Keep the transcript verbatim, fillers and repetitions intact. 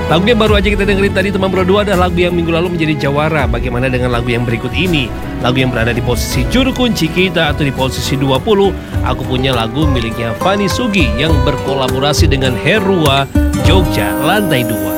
Lagu yang baru aja kita dengerin tadi teman berdua adalah lagu yang minggu lalu menjadi jawara. Bagaimana dengan lagu yang berikut ini? Lagu yang berada di posisi juru kunci kita atau di posisi dua puluh. Aku punya lagu miliknya Fanny Sugi yang berkolaborasi dengan Herua, Jogja Lantai dua.